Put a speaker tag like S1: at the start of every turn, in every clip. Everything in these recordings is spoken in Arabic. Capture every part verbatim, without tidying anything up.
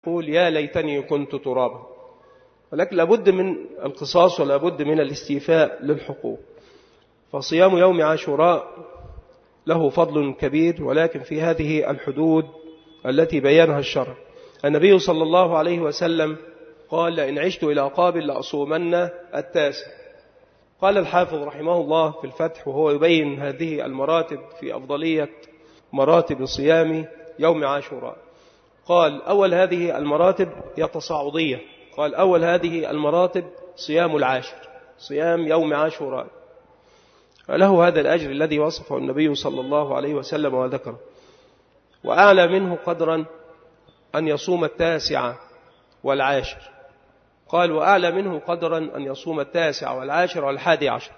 S1: يقول يا ليتني كنت ترابا، ولكن لابد من القصاص ولابد من الاستيفاء للحقوق. فصيام يوم عاشوراء له فضل كبير، ولكن في هذه الحدود التي بيانها الشرع. النبي صلى الله عليه وسلم قال لئن عشت إلى قابل لأصومن التاسع. قال الحافظ رحمه الله في الفتح وهو يبين هذه المراتب في أفضلية مراتب صيام يوم عاشوراء، قال أول هذه المراتب هي تصاعدية. قال أول هذه المراتب صيام العاشر، صيام يوم عاشوراء، له هذا الأجر الذي وصفه النبي صلى الله عليه وسلم وذكره. وأعلى منه قدرا أن يصوم التاسع والعاشر، قال وأعلى منه قدرا أن يصوم التاسع والعاشر والحادي عشر.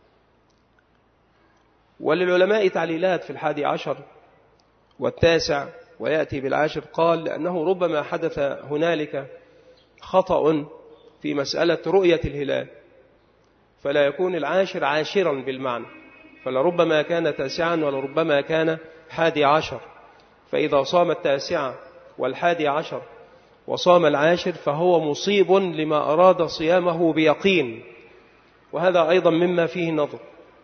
S1: وللعلماء تعليلات في الحادي عشر والتاسع ويأتي بالعاشر، قال لأنه ربما حدث هنالك خطأ في مسألة رؤية الهلال، فلا يكون العاشر عاشرا بالمعنى، فلربما كان تاسعا ولربما كان حادي عشر. فإذا صام التاسع والحادي عشر وصام العاشر فهو مصيب لما أراد صيامه بيقين، وهذا أيضا مما فيه نظر،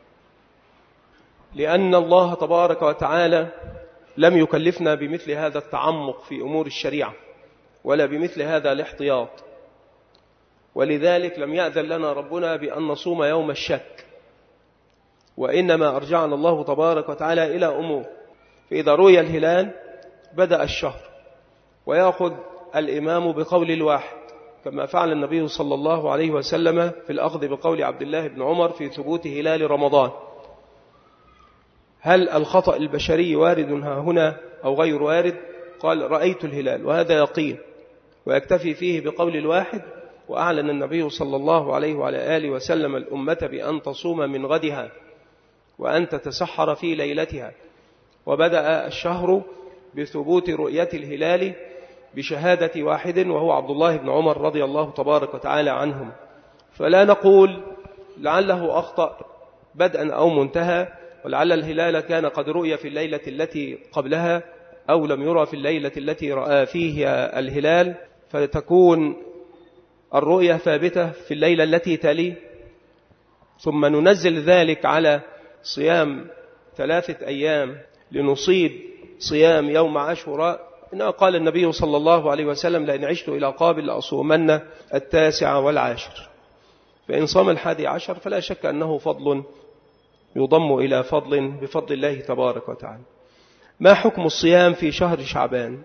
S1: لأن الله تبارك وتعالى لم يكلفنا بمثل هذا التعمق في أمور الشريعة ولا بمثل هذا الاحتياط، ولذلك لم يأذن لنا ربنا بأن نصوم يوم الشك، وإنما أرجعنا الله تبارك وتعالى إلى أمور. فإذا رؤي الهلال بدأ الشهر ويأخذ الإمام بقول الواحد كما فعل النبي صلى الله عليه وسلم في الأخذ بقول عبد الله بن عمر في ثبوت هلال رمضان. هل الخطأ البشري وارد ها هنا أو غير وارد؟ قال رأيت الهلال، وهذا يقين ويكتفي فيه بقول الواحد. وأعلن النبي صلى الله عليه وعلى آله وسلم الأمة بأن تصوم من غدها وأن تتسحر في ليلتها. وبدأ الشهر بثبوت رؤية الهلال بشهادة واحد وهو عبد الله بن عمر رضي الله تبارك وتعالى عنهم. فلا نقول لعله أخطأ بدءا أو منتهى، ولعل الهلال كان قد رؤي في الليلة التي قبلها أو لم يرى في الليلة التي رأى فيها الهلال، فتكون الرؤية ثابتة في الليلة التي تليه، ثم ننزل ذلك على صيام ثلاثة أيام لنصيب صيام يوم عاشوراء. إنه قال النبي صلى الله عليه وسلم لئن عشت إلى قابل لأصومن التاسع والعاشر. فإن صام الحادي عشر فلا شك أنه فضل يضم إلى فضل بفضل الله تبارك وتعالى. ما حكم الصيام في شهر شعبان؟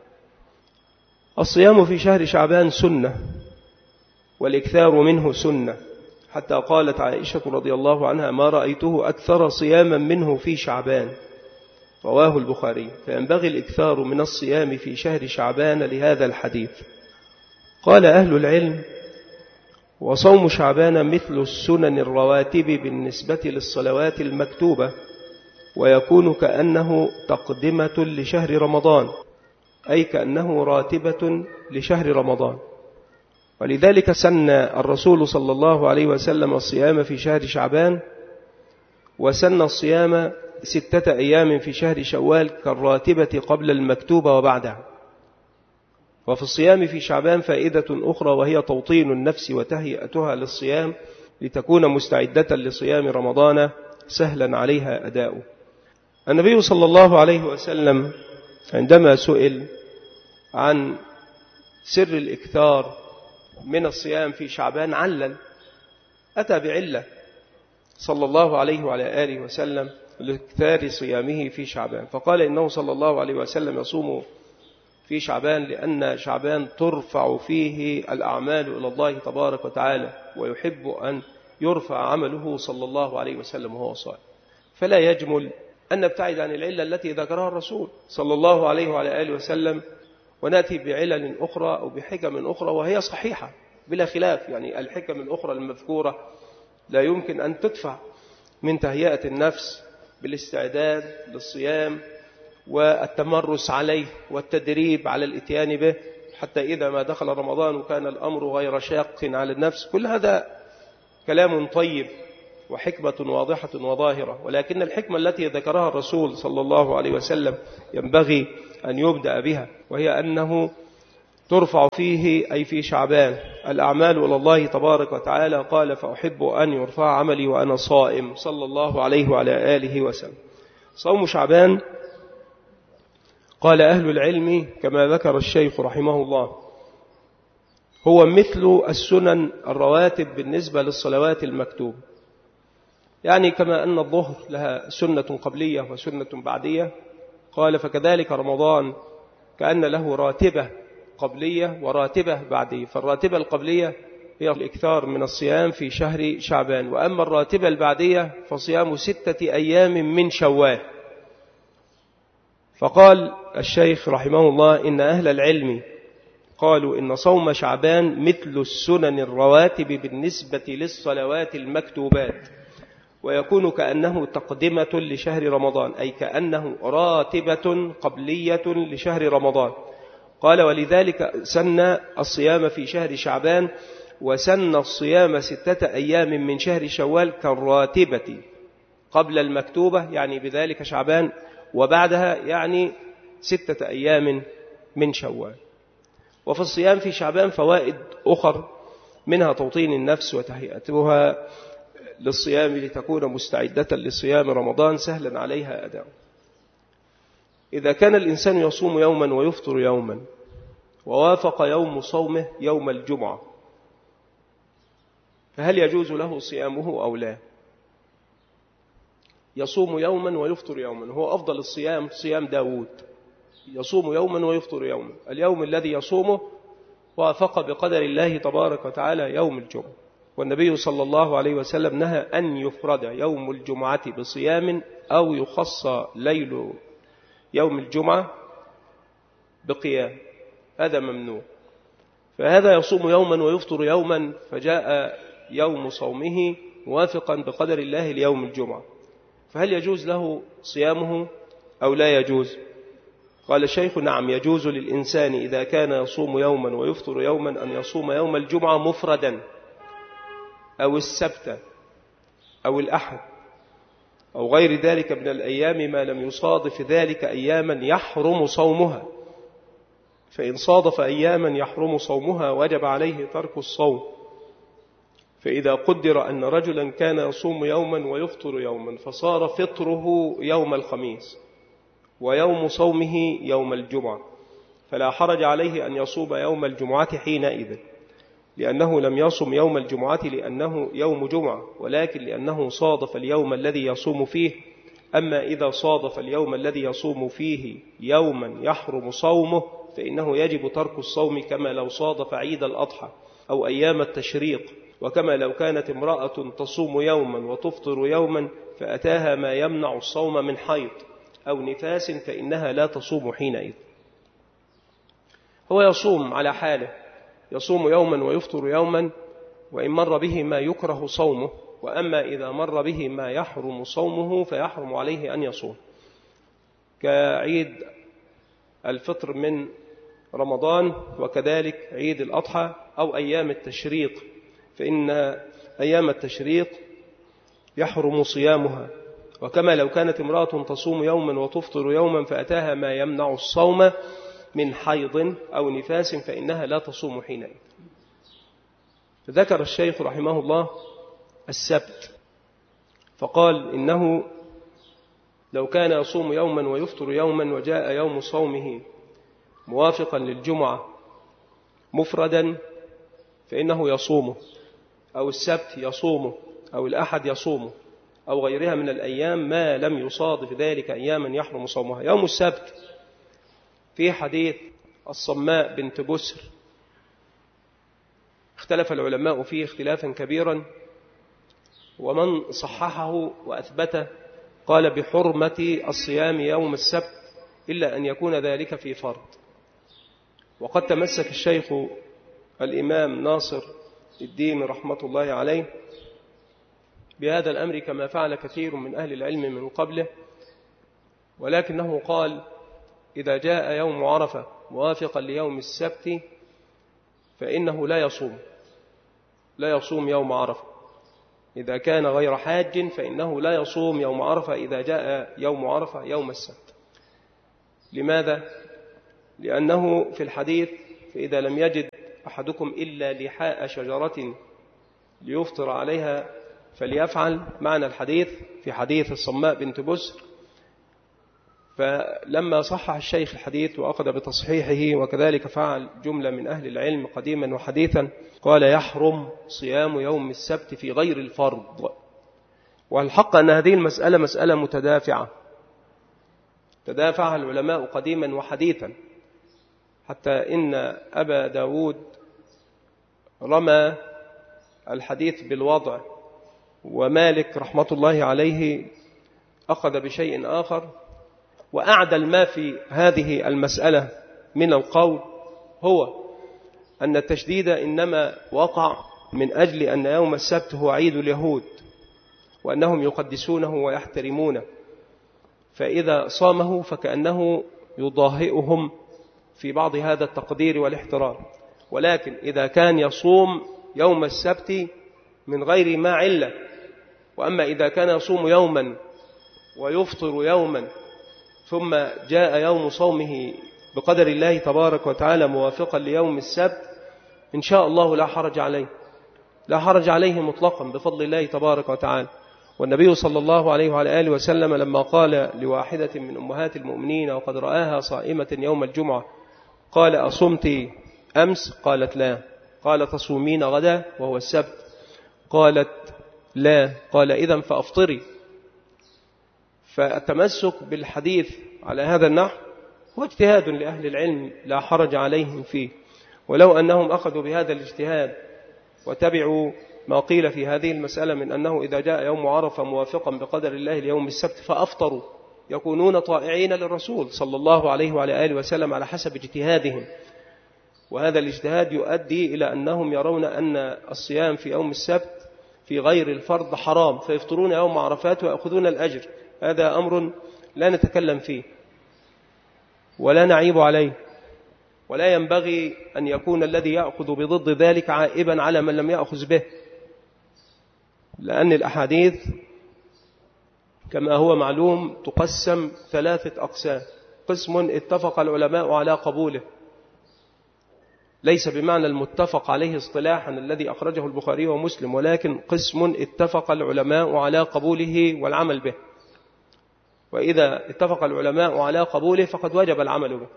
S1: الصيام في شهر شعبان سنة، والإكثار منه سنة، حتى قالت عائشة رضي الله عنها ما رأيته أكثر صياما منه في شعبان، رواه البخاري. فينبغي الإكثار من الصيام في شهر شعبان لهذا الحديث. قال أهل العلم وصوم شعبان مثل السنن الرواتب بالنسبة للصلوات المكتوبة، ويكون كأنه تقدمة لشهر رمضان، أي كأنه راتبة لشهر رمضان. ولذلك سن الرسول صلى الله عليه وسلم الصيام في شهر شعبان، وسن الصيام ستة أيام في شهر شوال كالراتبة قبل المكتوبة وبعدها. وفي الصيام في شعبان فائدة أخرى، وهي توطين النفس وتهيئتها للصيام لتكون مستعدة لصيام رمضان سهلا عليها أداؤه. النبي صلى الله عليه وسلم عندما سئل عن سر الإكثار من الصيام في شعبان علل، أتى بعلة صلى الله عليه وعلى آله وسلم لإكثار صيامه في شعبان، فقال إنه صلى الله عليه وسلم يصوم في شعبان لأن شعبان ترفع فيه الأعمال إلى الله تبارك وتعالى، ويحب أن يرفع عمله صلى الله عليه وسلم وهو صائم. فلا يجمل أن نبتعد عن العلة التي ذكرها الرسول صلى الله عليه وعلى آله وسلم، ونأتي بعلل أخرى أو بحكم أخرى وهي صحيحة بلا خلاف. يعني الحكم الأخرى المذكورة لا يمكن أن تدفع من تهيئة النفس بالاستعداد للصيام والتمرس عليه والتدريب على الاتيان به حتى إذا ما دخل رمضان وكان الأمر غير شاق على النفس. كل هذا كلام طيب وحكمة واضحة وظاهرة، ولكن الحكمة التي ذكرها الرسول صلى الله عليه وسلم ينبغي أن يبدأ بها، وهي أنه ترفع فيه أي في شعبان الأعمال إلى الله تبارك وتعالى. قال فأحب أن يرفع عملي وأنا صائم، صلى الله عليه وعلى آله وسلم. صوم شعبان قال أهل العلم كما ذكر الشيخ رحمه الله هو مثل السنن الرواتب بالنسبة للصلوات المكتوبة، يعني كما أن الظهر لها سنة قبلية وسنة بعدية، قال فكذلك رمضان كأن له راتبة قبلية وراتبة بعدية. فالراتبة القبلية هي الإكثار من الصيام في شهر شعبان، وأما الراتبة البعدية فصيام ستة أيام من شوال. فقال الشيخ رحمه الله إن أهل العلم قالوا إن صوم شعبان مثل السنن الرواتب بالنسبة للصلوات المكتوبات، ويكون كأنه تقدمة لشهر رمضان، أي كأنه راتبة قبلية لشهر رمضان. قال ولذلك سن الصيام في شهر شعبان، وسن الصيام ستة أيام من شهر شوال كالراتبة قبل المكتوبة، يعني بذلك شعبان، وبعدها يعني ستة أيام من شوال. وفي الصيام في شعبان فوائد أخر، منها توطين النفس وتهيئتها للصيام لتكون مستعدة لصيام رمضان سهلا عليها أداء. إذا كان الإنسان يصوم يوما ويفطر يوما ووافق يوم صومه يوم الجمعة، فهل يجوز له صيامه أو لا؟ يصوم يوما ويفطر يوما، هو أفضل الصيام صيام داود، يصوم يوما ويفطر يوما. اليوم الذي يصومه وافق بقدر الله تبارك وتعالى يوم الجمعة، والنبي صلى الله عليه وسلم نهى أن يفرد يوم الجمعة بصيام أو يخص ليل يوم الجمعة بقيام، هذا ممنوع. فهذا يصوم يوما ويفطر يوما، فجاء يوم صومه موافقا بقدر الله ليوم الجمعة، فهل يجوز له صيامه أو لا يجوز؟ قال الشيخ نعم، يجوز للإنسان إذا كان يصوم يوما ويفطر يوما أن يصوم يوم الجمعة مفردا أو السبت أو الأحد أو غير ذلك من الأيام ما لم يصادف ذلك أياما يحرم صومها، فإن صادف أياما يحرم صومها وجب عليه ترك الصوم. فإذا قدر أن رجلا كان يصوم يوما ويفطر يوما فصار فطره يوم الخميس ويوم صومه يوم الجمعة، فلا حرج عليه أن يصوم يوم الجمعة حينئذ، لأنه لم يصم يوم الجمعة لأنه يوم جمعة، ولكن لأنه صادف اليوم الذي يصوم فيه. أما إذا صادف اليوم الذي يصوم فيه يوما يحرم صومه فإنه يجب ترك الصوم، كما لو صادف عيد الأضحى أو أيام التشريق، وكما لو كانت امرأة تصوم يوما وتفطر يوما فأتاها ما يمنع الصوم من حيض أو نفاس فإنها لا تصوم حينئذ. هو يصوم على حاله، يصوم يوما ويفطر يوما وإن مر به ما يكره صومه، وأما إذا مر به ما يحرم صومه فيحرم عليه أن يصوم، كعيد الفطر من رمضان وكذلك عيد الأضحى أو أيام التشريق، فإن أيام التشريق يحرم صيامها. وكما لو كانت امرأة تصوم يوما وتفطر يوما فأتاها ما يمنع الصوم من حيض أو نفاس فإنها لا تصوم حينئذ. ذكر الشيخ رحمه الله السبت، فقال إنه لو كان يصوم يوما ويفطر يوما وجاء يوم صومه موافقا للجمعة مفردا فإنه يصومه، أو السبت يصومه، أو الأحد يصومه، أو غيرها من الأيام ما لم يصادف ذلك أياما يحرم صومها. يوم السبت في حديث الصماء بنت بسر اختلف العلماء فيه اختلافا كبيرا، ومن صححه وأثبته قال بحرمة الصيام يوم السبت إلا أن يكون ذلك في فرض. وقد تمسك الشيخ الإمام ناصر الدين رحمة الله عليه بهذا الأمر كما فعل كثير من أهل العلم من قبله، ولكنه قال إذا جاء يوم عرفة موافقا ليوم السبت فإنه لا يصوم لا يصوم يوم عرفة. إذا كان غير حاج فإنه لا يصوم يوم عرفة إذا جاء يوم عرفة يوم السبت. لماذا؟ لأنه في الحديث فإذا لم يجد أحدكم إلا لحاء شجرة ليفطر عليها فليفعل معنى الحديث في حديث الصماء بنت بسر. فلما صحح الشيخ الحديث وأخذ بتصحيحه وكذلك فعل جملة من أهل العلم قديما وحديثا قال يحرم صيام يوم السبت في غير الفرض. والحق أن هذه المسألة مسألة متدافعة تدافعها العلماء قديما وحديثا، حتى إن أبا داود رمى الحديث بالوضع، ومالك رحمة الله عليه أخذ بشيء آخر، وأعدل ما في هذه المسألة من القول هو أن التشديد إنما وقع من أجل أن يوم السبت هو عيد اليهود وأنهم يقدسونه ويحترمونه، فإذا صامه فكأنه يضاهئهم في بعض هذا التقدير والاحترام. ولكن إذا كان يصوم يوم السبت من غير ما علة، وأما إذا كان يصوم يوما ويفطر يوما ثم جاء يوم صومه بقدر الله تبارك وتعالى موافقا ليوم السبت إن شاء الله لا حرج عليه، لا حرج عليه مطلقا بفضل الله تبارك وتعالى. والنبي صلى الله عليه وعلى آله وسلم لما قال لواحدة من أمهات المؤمنين وقد رآها صائمة يوم الجمعة قال أصمت أمس؟ قالت لا. قال تصومين غدا وهو السبت؟ قالت لا. قال إذن فأفطري. فالتمسك بالحديث على هذا النحو هو اجتهاد لأهل العلم لا حرج عليهم فيه، ولو أنهم أخذوا بهذا الاجتهاد وتبعوا ما قيل في هذه المسألة من أنه إذا جاء يوم عرفة موافقا بقدر الله ليوم السبت فأفطروا يكونون طائعين للرسول صلى الله عليه وعلى آله وسلم على حسب اجتهادهم. وهذا الاجتهاد يؤدي إلى أنهم يرون أن الصيام في يوم السبت في غير الفرض حرام، فيفطرون يوم عرفات ويأخذون الأجر. هذا أمر لا نتكلم فيه ولا نعيب عليه، ولا ينبغي أن يكون الذي يأخذ بضد ذلك عائبا على من لم يأخذ به، لأن الأحاديث كما هو معلوم تقسم ثلاثة أقسام. قسم اتفق العلماء على قبوله، ليس بمعنى المتفق عليه اصطلاحا الذي أخرجه البخاري ومسلم، ولكن قسم اتفق العلماء على قبوله والعمل به، وإذا اتفق العلماء على قبوله فقد وجب العمل به.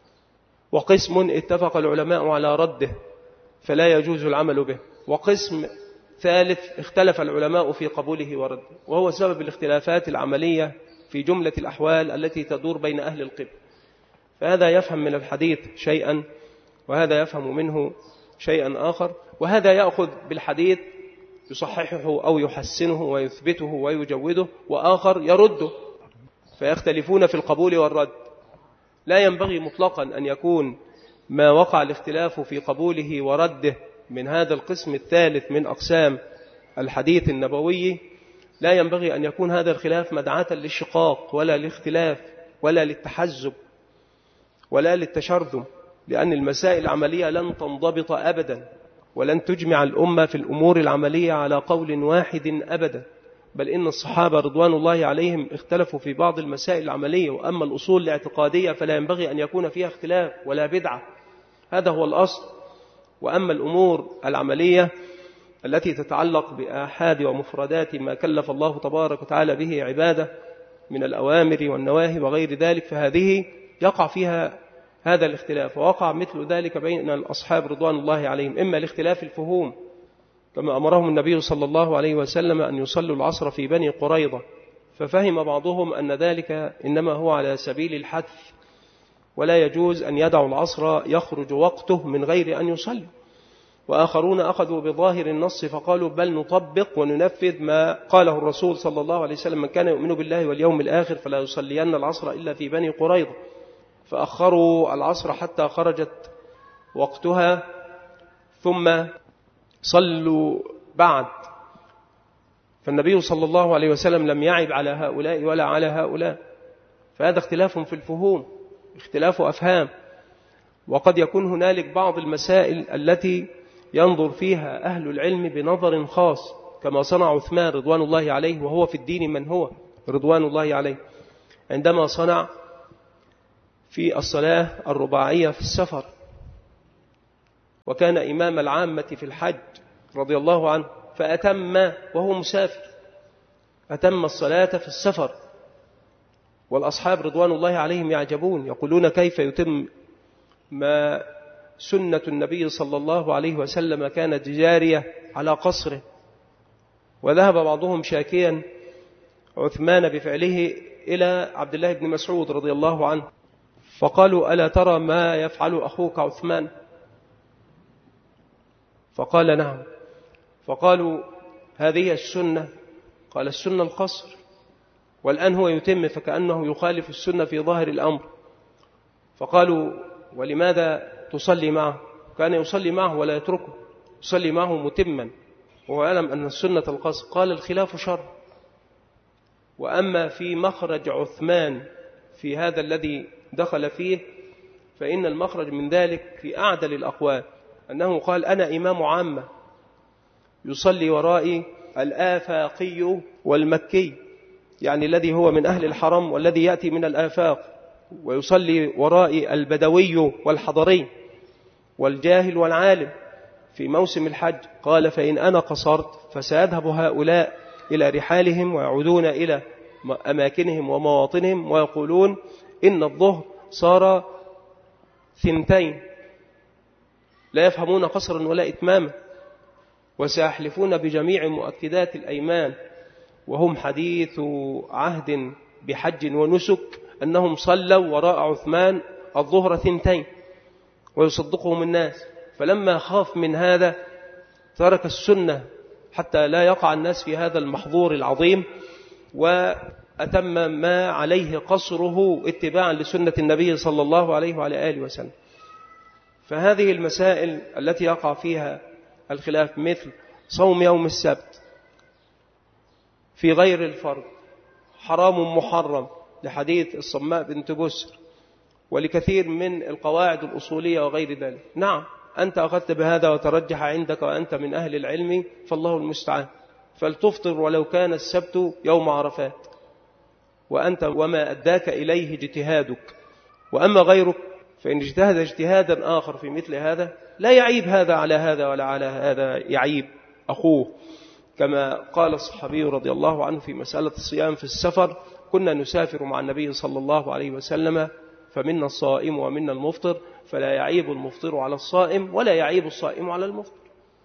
S1: وقسم اتفق العلماء على رده فلا يجوز العمل به. وقسم ثالث اختلف العلماء في قبوله ورده، وهو سبب الاختلافات العملية في جملة الأحوال التي تدور بين أهل القبل. فهذا يفهم من الحديث شيئا وهذا يفهم منه شيئا آخر، وهذا يأخذ بالحديث يصححه أو يحسنه ويثبته ويجوده، وآخر يرده، فيختلفون في القبول والرد. لا ينبغي مطلقا أن يكون ما وقع الاختلاف في قبوله ورده من هذا القسم الثالث من أقسام الحديث النبوي، لا ينبغي أن يكون هذا الخلاف مدعاة للشقاق ولا للاختلاف ولا للتحزب ولا للتشرذم، لأن المسائل العملية لن تنضبط أبدا، ولن تجمع الأمة في الأمور العملية على قول واحد أبدا، بل إن الصحابة رضوان الله عليهم اختلفوا في بعض المسائل العملية، وأما الأصول الاعتقادية فلا ينبغي أن يكون فيها اختلاف ولا بدعة، هذا هو الأصل. وأما الأمور العملية التي تتعلق بآحاد ومفردات ما كلف الله تبارك وتعالى به عباده من الأوامر والنواهي وغير ذلك، فهذه يقع فيها هذا الاختلاف، ووقع مثل ذلك بين الأصحاب رضوان الله عليهم، إما لاختلاف الفهوم كما أمرهم النبي صلى الله عليه وسلم أن يصلوا العصر في بني قريظة، ففهم بعضهم أن ذلك إنما هو على سبيل الحث، ولا يجوز أن يدعوا العصر يخرج وقته من غير أن يصلي. وآخرون أخذوا بظاهر النص فقالوا بل نطبق وننفذ ما قاله الرسول صلى الله عليه وسلم: من كان يؤمن بالله واليوم الآخر فلا يصلين العصر إلا في بني قريظة، فأخروا العصر حتى خرجت وقتها ثم صلوا بعد. فالنبي صلى الله عليه وسلم لم يعب على هؤلاء ولا على هؤلاء، فهذا اختلاف في الفهوم، اختلاف أفهام. وقد يكون هنالك بعض المسائل التي ينظر فيها أهل العلم بنظر خاص، كما صنع عثمان رضوان الله عليه وهو في الدين من هو رضوان الله عليه، عندما صنع في الصلاة الرباعية في السفر، وكان إمام العامة في الحج رضي الله عنه، فأتم وهو مسافر، أتم الصلاة في السفر. والأصحاب رضوان الله عليهم يعجبون، يقولون كيف يتم ما سنة النبي صلى الله عليه وسلم كانت جارية على قصره. وذهب بعضهم شاكيا عثمان بفعله إلى عبد الله بن مسعود رضي الله عنه، فقالوا ألا ترى ما يفعل أخوك عثمان؟ فقال نعم. فقالوا هذه السنة؟ قال السنة القصر، والآن هو يتم، فكأنه يخالف السنة في ظاهر الأمر. فقالوا ولماذا تصلي معه؟ كان يصلي معه ولا يتركه، يصلي معه متما وهو يعلم أن السنة القصر. قال الخلاف شر. وأما في مخرج عثمان في هذا الذي دخل فيه، فإن المخرج من ذلك في أعدل الأقوال، أنه قال أنا إمام عامة يصلي ورائي الآفاقي والمكي، يعني الذي هو من أهل الحرم والذي يأتي من الآفاق، ويصلي ورائي البدوي والحضري والجاهل والعالم في موسم الحج. قال فإن أنا قصرت فسيذهب هؤلاء إلى رحالهم ويعودون إلى أماكنهم ومواطنهم ويقولون إن الظهر صار ثنتين، لا يفهمون قصرا ولا إتماما، وسيحلفون بجميع مؤكدات الأيمان وهم حديث عهد بحج ونسك أنهم صلوا وراء عثمان الظهر ثنتين، ويصدقهم الناس. فلما خاف من هذا ترك السنة حتى لا يقع الناس في هذا المحظور العظيم، وأتم ما عليه قصره اتباعا لسنة النبي صلى الله عليه وعلى آله وسلم. فهذه المسائل التي يقع فيها الخلاف، مثل صوم يوم السبت في غير الفرض حرام محرم لحديث الصماء بنت بسر ولكثير من القواعد الأصولية وغير ذلك. نعم أنت أخذت بهذا وترجح عندك وأنت من أهل العلم، فالله المستعان، فلتفطر ولو كان السبت يوم عرفات، وأنت وما أداك إليه اجتهادك. وأما غيرك فإن اجتهد اجتهادا آخر في مثل هذا لا يعيب هذا على هذا ولا على هذا يعيب أخوه. كما قال الصحابي رضي الله عنه في مسألة الصيام في السفر: كنا نسافر مع النبي صلى الله عليه وسلم فمنا الصائم ومنا المفطر، فلا يعيب المفطر على الصائم ولا يعيب الصائم على المفطر.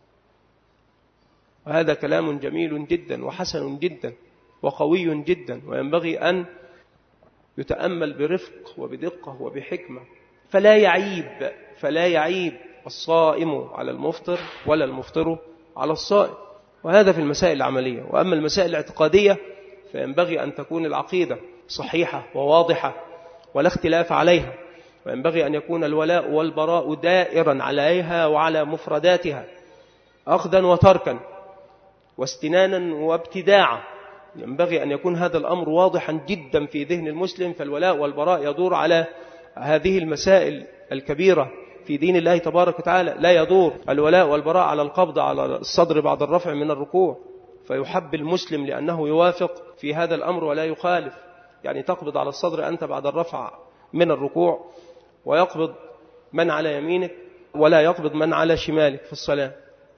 S1: وهذا كلام جميل جدا وحسن جدا وقوي جدا، وينبغي أن يتأمل برفق وبدقة وبحكمة. فلا يعيب فلا يعيب الصائم على المفطر ولا المفطر على الصائم. وهذا في المسائل العملية. وأما المسائل الاعتقادية فينبغي أن تكون العقيدة صحيحة وواضحة ولا اختلاف عليها، وينبغي أن يكون الولاء والبراء دائرا عليها وعلى مفرداتها، أخذا وتركا واستنانا وابتداعا. ينبغي أن يكون هذا الأمر واضحا جدا في ذهن المسلم، فالولاء والبراء يدور على هذه المسائل الكبيرة في دين الله تبارك وتعالى. لا يدور الولاء والبراء على القبض على الصدر بعد الرفع من الركوع، فيحب المسلم لأنه يوافق في هذا الأمر ولا يخالف. يعني تقبض على الصدر أنت بعد الرفع من الركوع، ويقبض من على يمينك ولا يقبض من على شمالك في الصلاة.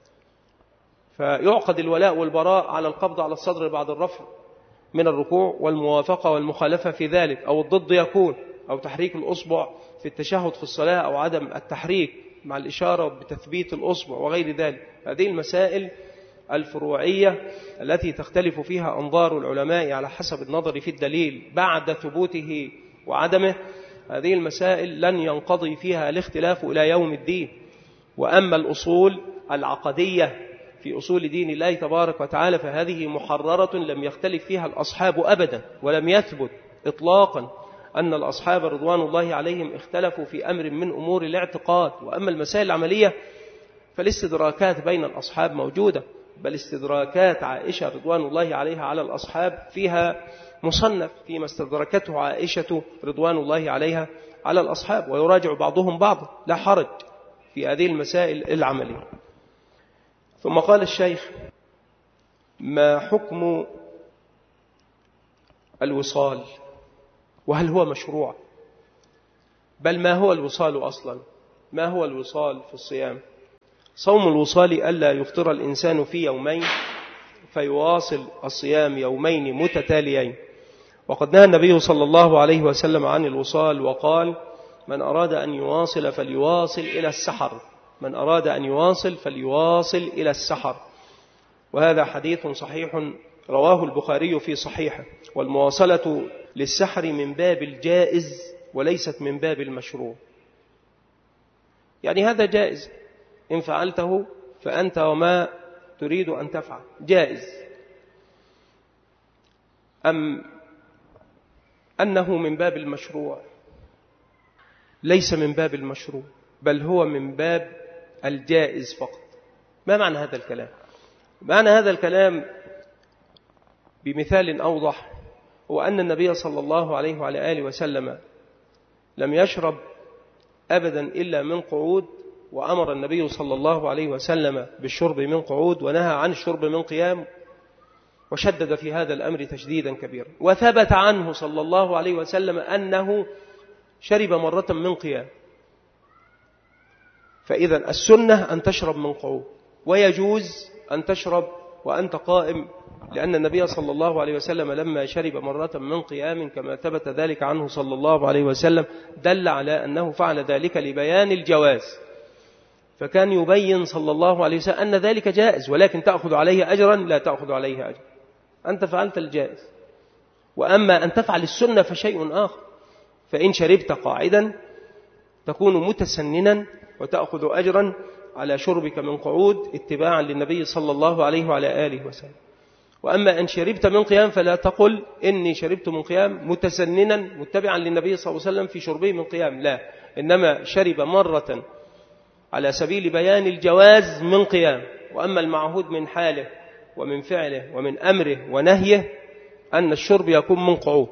S1: فيعقد الولاء والبراء على القبض على الصدر بعد الرفع من الركوع والموافقة والمخالفة في ذلك، أو الضد يكون، أو تحريك الأصبع في التشهد في الصلاة أو عدم التحريك مع الإشارة بتثبيت الأصبع وغير ذلك. هذه المسائل الفروعية التي تختلف فيها أنظار العلماء على حسب النظر في الدليل بعد ثبوته وعدمه، هذه المسائل لن ينقضي فيها الاختلاف إلى يوم الدين. وأما الأصول العقدية في أصول دين الله تبارك وتعالى فهذه محررة لم يختلف فيها الأصحاب أبدا، ولم يثبت إطلاقا أن الأصحاب رضوان الله عليهم اختلفوا في أمر من أمور الاعتقاد. وأما المسائل العملية فالاستدراكات بين الأصحاب موجودة، بل استدراكات عائشة رضوان الله عليها على الأصحاب فيها مصنف فيما استدركته عائشة رضوان الله عليها على الأصحاب، ويراجع بعضهم بعضا، لا حرج في هذه المسائل العملية. ثم قال الشيخ: ما حكم الوصال، وهل هو مشروع؟ بل ما هو الوصال أصلا؟ ما هو الوصال في الصيام؟ صوم الوصال ألا يفطر الإنسان في يومين فيواصل الصيام يومين متتاليين. وقد نهى النبي صلى الله عليه وسلم عن الوصال وقال: من أراد أن يواصل فليواصل إلى السحر، من أراد أن يواصل فليواصل إلى السحر. وهذا حديث صحيح رواه البخاري في صحيحه. والمواصلة للسحر من باب الجائز وليست من باب المشروع. يعني هذا جائز إن فعلته فأنت وما تريد أن تفعل جائز. أم أنه من باب المشروع؟ ليس من باب المشروع، بل هو من باب الجائز فقط. ما معنى هذا الكلام؟ معنى هذا الكلام بمثال أوضح، هو أن النبي صلى الله عليه وعلى آله وسلم لم يشرب أبدا إلا من قعود، وأمر النبي صلى الله عليه وسلم بالشرب من قعود ونهى عن الشرب من قيام، وشدد في هذا الأمر تشديدا كبيرا. وثبت عنه صلى الله عليه وسلم أنه شرب مرة من قيام. فإذا السنة أن تشرب من قعود، ويجوز أن تشرب وأنت قائم، لأن النبي صلى الله عليه وسلم لما شرب مرة من قيام كما ثبت ذلك عنه صلى الله عليه وسلم دل على أنه فعل ذلك لبيان الجواز، فكان يبين صلى الله عليه وسلم أن ذلك جائز، ولكن تأخذ عليه أجرا لا تأخذ عليه أجر. أنت فعلت الجائز، وأما أن تفعل السنة فشيء آخر. فإن شربت قاعدا تكون متسننا وتأخذ أجرا على شربك من قعود اتباعا للنبي صلى الله عليه وعلى آله وسلم. وأما أن شربت من قيام فلا تقل إني شربت من قيام متسننا متبعا للنبي صلى الله عليه وسلم في شربه من قيام، لا، إنما شرب مرة على سبيل بيان الجواز من قيام. وأما المعهود من حاله ومن فعله ومن أمره ونهيه أن الشرب يكون من قعود.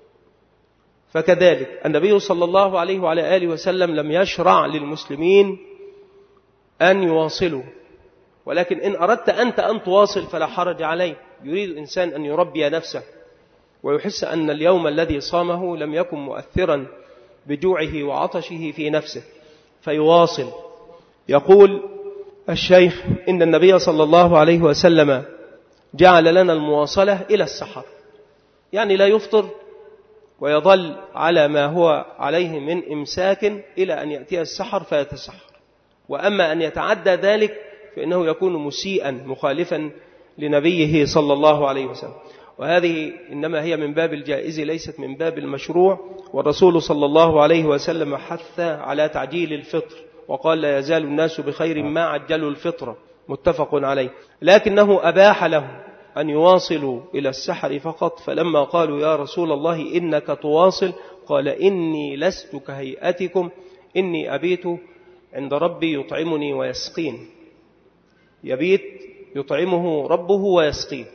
S1: فكذلك النبي صلى الله عليه وعلى آله وسلم لم يشرع للمسلمين أن يواصلوا، ولكن إن أردت أنت أن تواصل فلا حرج عليه. يريد الإنسان أن يربي نفسه ويحس أن اليوم الذي صامه لم يكن مؤثرا بجوعه وعطشه في نفسه فيواصل. يقول الشيخ إن النبي صلى الله عليه وسلم جعل لنا المواصلة إلى السحر، يعني لا يفطر ويظل على ما هو عليه من إمساك إلى أن يأتي السحر فيتسحر. وأما أن يتعدى ذلك فإنه يكون مسيئا مخالفا لنبيه صلى الله عليه وسلم. وهذه إنما هي من باب الجائز ليست من باب المشروع. والرسول صلى الله عليه وسلم حث على تعجيل الفطر وقال: لا يزال الناس بخير ما عجلوا الفطر، متفق عليه. لكنه أباح له أن يواصلوا إلى السحر فقط. فلما قالوا: يا رسول الله إنك تواصل، قال: إني لست كهيئتكم، إني أبيت عند ربي يطعمني ويسقين. يبيت يطعمه ربه ويسقيه،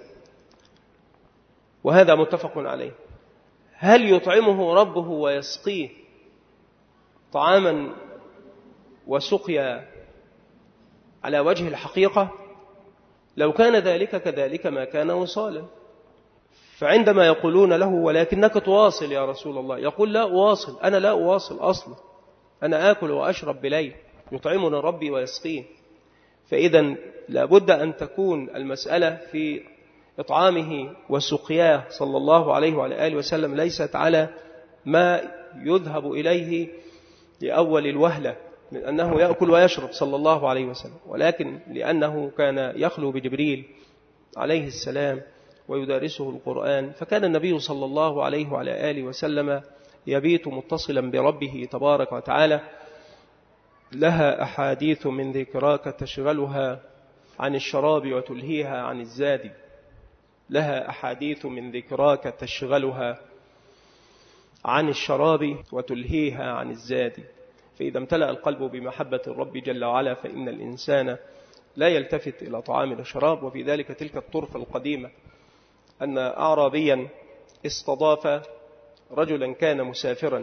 S1: وهذا متفق عليه. هل يطعمه ربه ويسقيه طعاما وسقيا على وجه الحقيقة؟ لو كان ذلك كذلك ما كان وصالا. فعندما يقولون له: ولكنك تواصل يا رسول الله، يقول: لا أواصل، أنا لا أواصل أصلا، أنا آكل وأشرب بليل، يطعمني ربي ويسقين. فإذا لابد أن تكون المسألة في إطعامه وسقياه صلى الله عليه وعلى آله وسلم ليست على ما يذهب إليه لأول الوهلة من أنه يأكل ويشرب صلى الله عليه وسلم، ولكن لأنه كان يخلو بجبريل عليه السلام ويدارسه القرآن. فكان النبي صلى الله عليه وعلى آله وسلم يبيت متصلا بربه تبارك وتعالى. لها أحاديث من ذكراك تشغلها عن الشراب وتلهيها عن الزاد، لها أحاديث من ذكراك تشغلها عن الشراب وتلهيها عن الزاد. فإذا امتلأ القلب بمحبة الرب جل وعلا فإن الإنسان لا يلتفت إلى طعام وشراب. وفي ذلك تلك الطرفة القديمة أن أعرابيا استضاف رجلا كان مسافرا،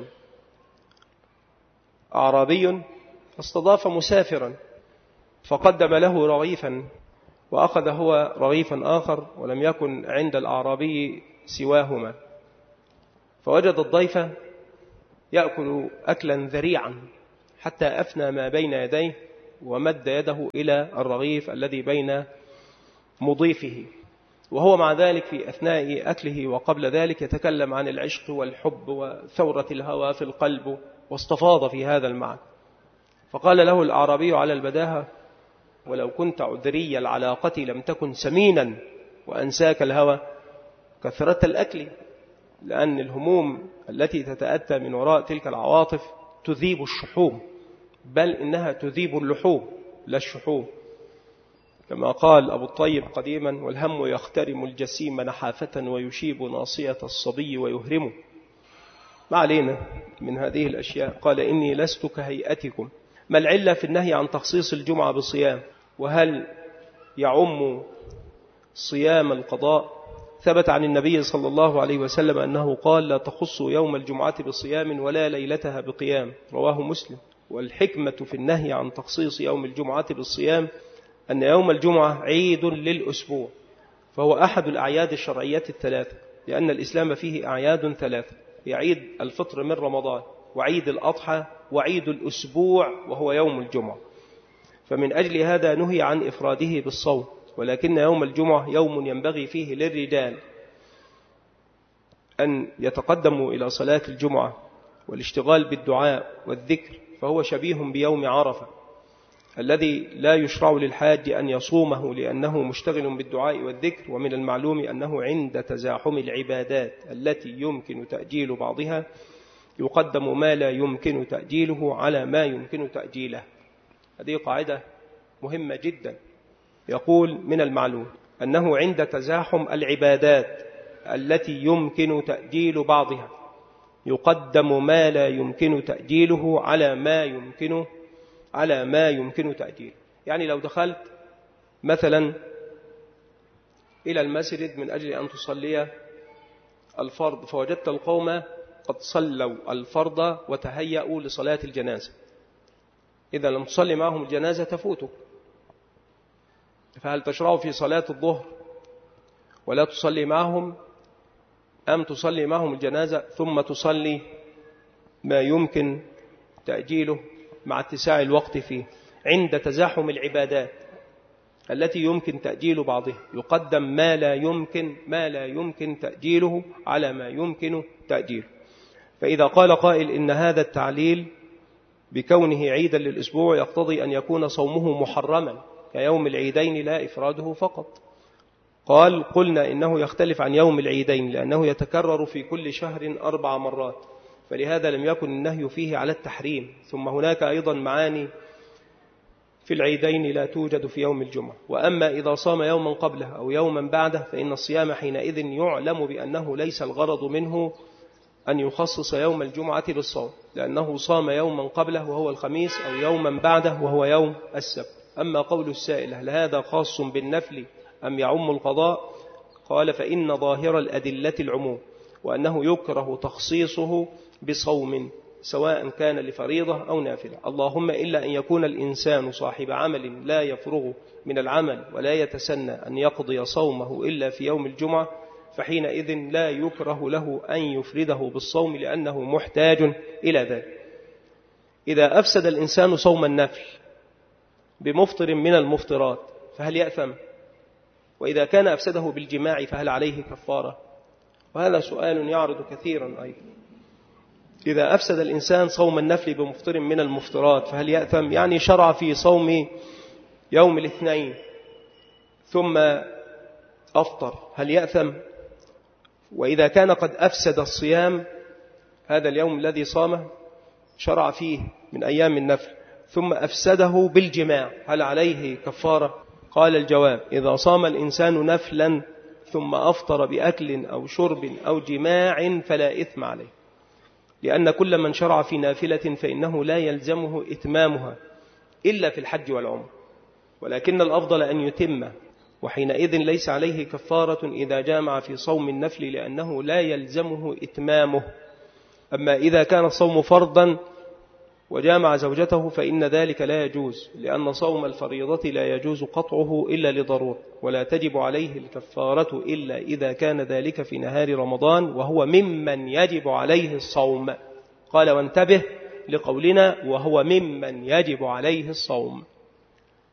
S1: أعرابي استضاف مسافرا فقدم له رغيفا، وأخذ هو رغيفا آخر ولم يكن عند الأعرابي سواهما. فوجد الضيف يأكل أكلا ذريعا حتى أفنى ما بين يديه ومد يده إلى الرغيف الذي بين مضيفه، وهو مع ذلك في أثناء أكله وقبل ذلك يتكلم عن العشق والحب وثورة الهوى في القلب، واستفاض في هذا المعنى. فقال له الأعرابي على البداهة: ولو كنت عذري العلاقة لم تكن سمينا وأنساك الهوى كثرة الأكل، لأن الهموم التي تتأتى من وراء تلك العواطف تذيب الشحوم، بل إنها تذيب اللحوم لا الشحوم، كما قال أبو الطيب قديما: والهم يخترم الجسيم نحافة ويشيب ناصية الصبي ويهرمه. ما علينا من هذه الأشياء. قال: إني لست كهيئتكم. ما العلة في النهي عن تخصيص الجمعة بالصيام؟ وهل يعم صيام القضاء؟ ثبت عن النبي صلى الله عليه وسلم أنه قال: لا تخصوا يوم الجمعة بصيام ولا ليلتها بقيام، رواه مسلم. والحكمة في النهي عن تخصيص يوم الجمعة بالصيام أن يوم الجمعة عيد للأسبوع، فهو أحد الأعياد الشرعية الثلاثة، لأن الإسلام فيه أعياد ثلاثة: عيد الفطر من رمضان، وعيد الأضحى، وعيد الأسبوع وهو يوم الجمعة. فمن أجل هذا نهي عن إفراده بالصوم، ولكن يوم الجمعة يوم ينبغي فيه للرجال أن يتقدموا إلى صلاة الجمعة والاشتغال بالدعاء والذكر، فهو شبيه بيوم عرفة الذي لا يشرع للحاج أن يصومه لأنه مشتغل بالدعاء والذكر. ومن المعلوم أنه عند تزاحم العبادات التي يمكن تأجيل بعضها يقدم ما لا يمكن تأجيله على ما يمكن تأجيله. هذه قاعدة مهمة جدا. يقول: من المعلوم أنه عند تزاحم العبادات التي يمكن تأجيل بعضها يقدم ما لا يمكن تأجيله على ما يمكن على ما يمكن تأجيله. يعني لو دخلت مثلا إلى المسجد من أجل أن تصلي الفرض، فوجدت القوم قد صلوا الفرض وتهيأوا لصلاة الجنازة، إذا لم تصلي معهم الجنازة تفوتك. فهل تشرع في صلاة الظهر ولا تصلي معهم، أم تصلي معهم الجنازة ثم تصلي ما يمكن تأجيله مع اتساع الوقت فيه؟ عند تزاحم العبادات التي يمكن تأجيل بعضها يقدم ما لا يمكن ما لا يمكن تأجيله على ما يمكن تأجيله. فإذا قال قائل إن هذا التعليل بكونه عيدا للأسبوع يقتضي أن يكون صومه محرما كيوم العيدين لا إفراده فقط، قال: قلنا إنه يختلف عن يوم العيدين لأنه يتكرر في كل شهر أربع مرات، فلهذا لم يكن النهي فيه على التحريم. ثم هناك أيضا معاني في العيدين لا توجد في يوم الجمعة. وأما إذا صام يوما قبله أو يوما بعده فإن الصيام حينئذ يعلم بأنه ليس الغرض منه أن يخصص يوم الجمعة بالصوم، لأنه صام يوما قبله وهو الخميس أو يوما بعده وهو يوم السبت. أما قول السائل: هل هذا خاص بالنفل أم يعم القضاء؟ قال: فإن ظاهر الأدلة العموم، وأنه يكره تخصيصه بصوم سواء كان لفريضة أو نافلة، اللهم إلا أن يكون الإنسان صاحب عمل لا يفرغ من العمل ولا يتسنى أن يقضي صومه إلا في يوم الجمعة، فحينئذ لا يكره له أن يفرده بالصوم لأنه محتاج إلى ذلك. إذا أفسد الإنسان صوم النفل بمفطر من المفطرات فهل يأثم؟ وإذا كان أفسده بالجماع فهل عليه كفارة؟ وهذا سؤال يعرض كثيرا أيضا. إذا أفسد الإنسان صوم النفل بمفطر من المفطرات فهل يأثم؟ يعني شرع في صوم يوم الاثنين ثم أفطر، هل يأثم؟ وإذا كان قد أفسد الصيام هذا اليوم الذي صامه شرع فيه من أيام النفل ثم أفسده بالجماع، هل عليه كفارة؟ قال: الجواب: إذا صام الإنسان نفلا ثم أفطر بأكل أو شرب أو جماع فلا إثم عليه، لأن كل من شرع في نافلة فإنه لا يلزمه إتمامها إلا في الحج والعمر، ولكن الأفضل أن يتم، وحينئذ ليس عليه كفارة إذا جامع في صوم النفل لأنه لا يلزمه إتمامه. أما إذا كان الصوم فرضا وجامع زوجته فإن ذلك لا يجوز، لأن صوم الفريضة لا يجوز قطعه إلا لضرورة، ولا تجب عليه الكفارة إلا إذا كان ذلك في نهار رمضان وهو ممن يجب عليه الصوم. قال: وانتبه لقولنا وهو ممن يجب عليه الصوم.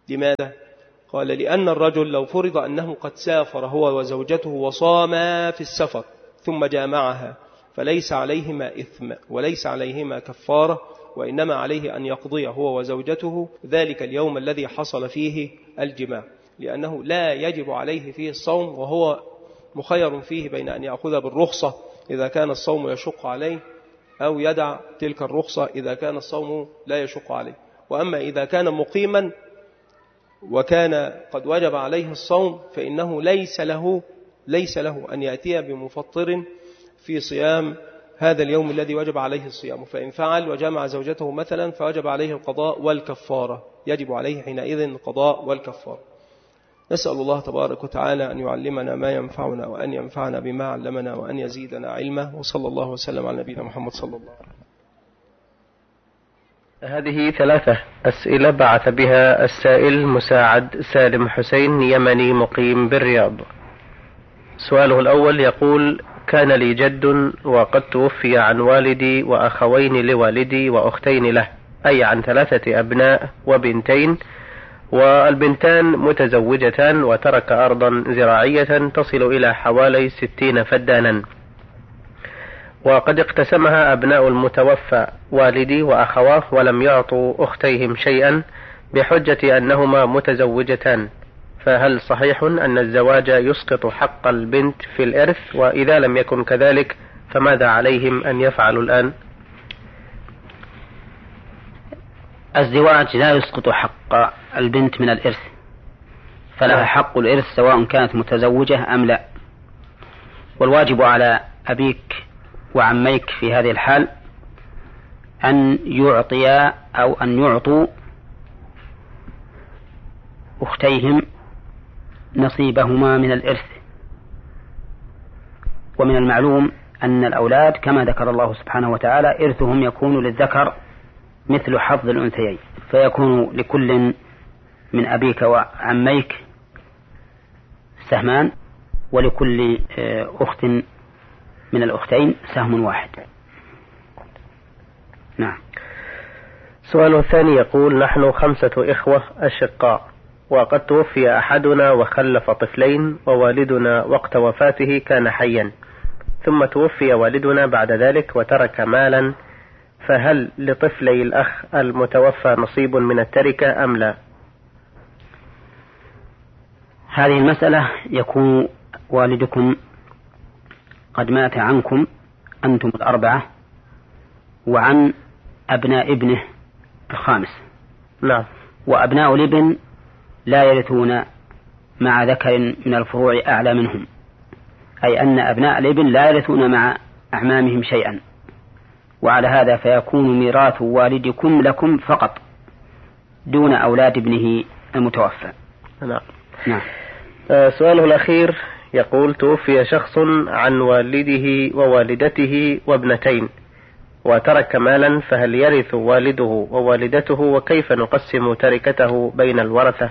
S1: لماذا؟ قال لأن الرجل لو فرض أنه قد سافر هو وزوجته وصاما في السفر ثم جامعها فليس عليهما إثم وليس عليهما كفارة، وإنما عليه أن يقضي هو وزوجته ذلك اليوم الذي حصل فيه الجماع، لأنه لا يجب عليه فيه الصوم، وهو مخير فيه بين أن يأخذ بالرخصة إذا كان الصوم يشق عليه أو يدع تلك الرخصة إذا كان الصوم لا يشق عليه. وأما إذا كان مقيما وكان قد وجب عليه الصوم فإنه ليس له ليس له أن يأتي بمفطر في صيام هذا اليوم الذي وجب عليه الصيام، فإن فعل وجمع زوجته مثلا فوجب عليه القضاء والكفارة، يجب عليه حينئذ القضاء والكفارة. نسأل الله تبارك وتعالى أن يعلمنا ما ينفعنا وأن ينفعنا بما علمنا وأن يزيدنا علما، وصلى الله وسلم على نبينا محمد صلى الله عليه وسلم.
S2: هذه ثلاثة أسئلة بعث بها السائل مساعد سالم حسين يمني مقيم بالرياض. سؤاله الأول يقول: كان لي جد وقد توفي عن والدي وأخوين لوالدي وأختين له، أي عن ثلاثة أبناء وبنتين، والبنتان متزوجتان، وترك أرضا زراعية تصل إلى حوالي ستين فدانا، وقد اقتسمها أبناء المتوفى والدي وأخواه ولم يعطوا أختيهم شيئا بحجة أنهما متزوجتان، فهل صحيح أن الزواج يسقط حق البنت في الإرث؟ وإذا لم يكن كذلك فماذا عليهم أن يفعلوا الآن؟
S3: الزواج لا يسقط حق البنت من الإرث، فلها حق الإرث سواء كانت متزوجة أم لا، والواجب على أبيك وعميك في هذه الحال أن يعطيا أو أن يعطوا أختيهم نصيبهما من الإرث. ومن المعلوم أن الأولاد كما ذكر الله سبحانه وتعالى إرثهم يكون للذكر مثل حظ الأنثيين، فيكون لكل من أبيك وعميك سهمان، ولكل أخت من الأختين سهم واحد. نعم.
S2: سؤال الثاني يقول: نحن خمسة إخوة أشقاء، وقد توفي أحدنا وخلف طفلين، ووالدنا وقت وفاته كان حيا، ثم توفي والدنا بعد ذلك وترك مالا، فهل لطفلي الأخ المتوفى نصيب من التركة أم لا؟
S3: هذه المسألة يكون والدكم قد مات عنكم أنتم الأربعة وعن أبناء ابنه الخامس.
S2: نعم.
S3: وأبناء الابن لا يرثون مع ذكر من الفروع أعلى منهم، أي أن أبناء الابن لا يرثون مع أعمامهم شيئا، وعلى هذا فيكون ميراث والدكم لكم فقط دون أولاد ابنه المتوفى.
S2: نعم.
S3: نعم.
S2: آه سؤاله الأخير يقول: توفي شخص عن والده ووالدته وابنتين وترك مالا، فهل يرث والده ووالدته، وكيف نقسم تركته بين الورثة؟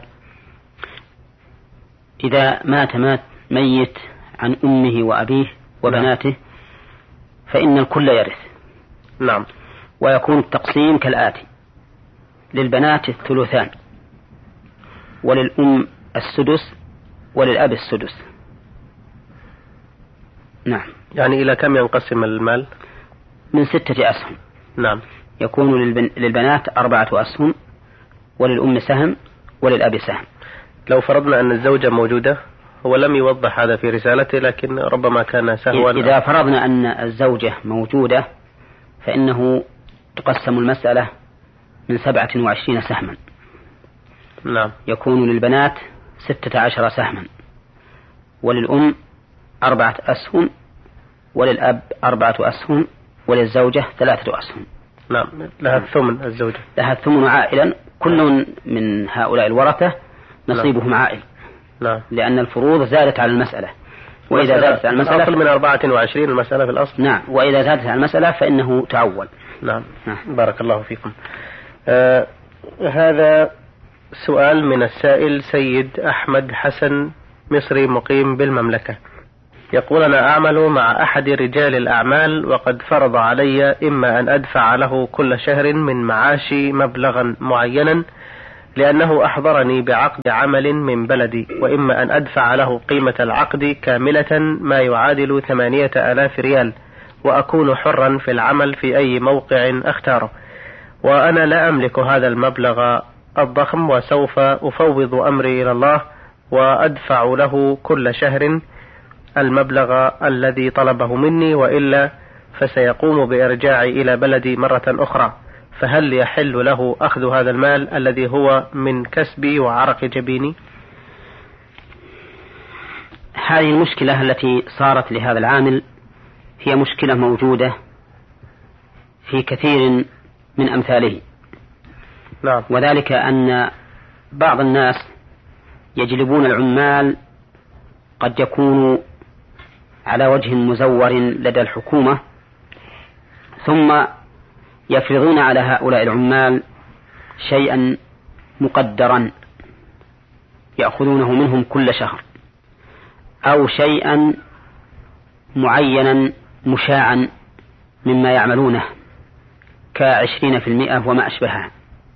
S3: إذا مات مات ميت عن أمه وأبيه وبناته نعم. فإن الكل يرث.
S2: نعم.
S3: ويكون التقسيم كالآتي: للبنات الثلثان، وللأم السدس، وللأب السدس. نعم.
S2: يعني إلى كم ينقسم المال؟
S3: من ستة أسهم.
S2: نعم.
S3: يكون للبن... للبنات أربعة أسهم، وللأم سهم، وللأب سهم.
S2: لو فرضنا أن الزوجة موجودة، هو لم يوضح هذا في رسالته لكن ربما كان سهوا.
S3: إذا فرضنا أن الزوجة موجودة فإنه تقسم المسألة من سبعة وعشرين سهما.
S2: نعم.
S3: يكون للبنات ستة عشر سهما، وللأم أربعة أسهم، وللأب أربعة أسهم، وللزوجة ثلاثة أسهم.
S2: نعم. لها الثمن الزوجة.
S3: لها الثمن عائلا، كل من هؤلاء الورثة نصيبهم نعم. عائل.
S2: نعم.
S3: لأن الفروض زادت على المسألة، وإذا زادت على المسألة
S2: أصل من أربعة وعشرين المسألة في الأصل.
S3: نعم. وإذا زادت على المسألة فإنه تعول.
S2: نعم. نعم. بارك الله فيكم. آه هذا سؤال من السائل سيد أحمد حسن مصري مقيم بالمملكة، يقول: أنا أعمل مع أحد رجال الأعمال، وقد فرض علي إما أن أدفع له كل شهر من معاشي مبلغا معينا لأنه أحضرني بعقد عمل من بلدي، وإما أن أدفع له قيمة العقد كاملة ما يعادل ثمانية آلاف ريال، وأكون حرا في العمل في أي موقع أختاره، وأنا لا أملك هذا المبلغ الضخم، وسوف أفوض أمري إلى الله وأدفع له كل شهر المبلغ الذي طلبه مني، وإلا فسيقوم بإرجاعي إلى بلدي مرة أخرى، فهل يحل له أخذ هذا المال الذي هو من كسبي وعرق جبيني؟
S3: هذه المشكلة التي صارت لهذا العامل هي مشكلة موجودة في كثير من أمثاله.
S2: نعم.
S3: وذلك أن بعض الناس يجلبون العمال قد يكونوا على وجه مزور لدى الحكومة، ثم يفرضون على هؤلاء العمال شيئا مقدرا يأخذونه منهم كل شهر، أو شيئا معينا مشاعا مما يعملونه كعشرين في المئة وما أشبهها.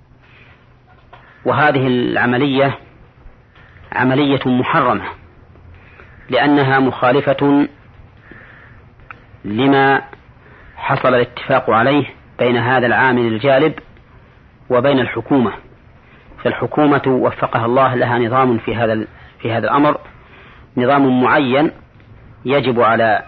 S3: وهذه العملية عملية محرمة، لأنها مخالفة لما حصل الاتفاق عليه بين هذا العامل الجالب وبين الحكومة. فالحكومة وفقها الله لها نظام في هذا في هذا الأمر، نظام معين يجب على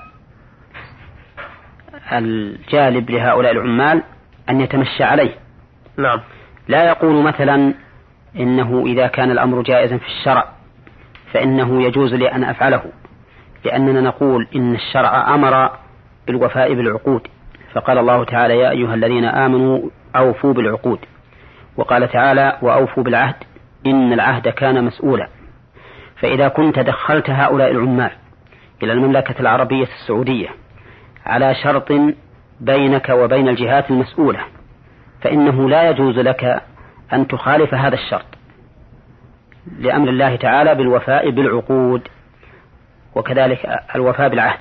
S3: الجالب لهؤلاء العمال أن يتمشى عليه.
S2: نعم.
S3: لا يقول مثلا إنه إذا كان الأمر جائزا في الشرع فإنه يجوز لي أن أفعله، لأننا نقول إن الشرع أمر بالوفاء بالعقود، فقال الله تعالى: يا أيها الذين آمنوا أوفوا بالعقود، وقال تعالى: وأوفوا بالعهد إن العهد كان مسؤولا. فإذا كنت دخلت هؤلاء العمال إلى المملكة العربية السعودية على شرط بينك وبين الجهات المسؤولة، فإنه لا يجوز لك أن تخالف هذا الشرط لأمر الله تعالى بالوفاء بالعقود، وكذلك الوفاء بالعهد.